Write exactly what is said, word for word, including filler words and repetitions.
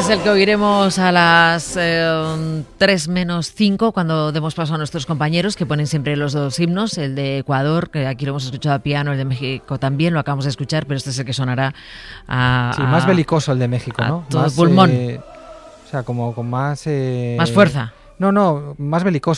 es el que oiremos a las eh, tres menos cinco, cuando demos paso a nuestros compañeros, que ponen siempre los dos himnos, el de Ecuador, que aquí lo hemos escuchado a piano, el de México también, lo acabamos de escuchar, pero este es el que sonará a... Sí, más belicoso el de México, ¿no? Todo más pulmón. Eh, o sea, como con más... Eh, más fuerza. No, no, más belicoso.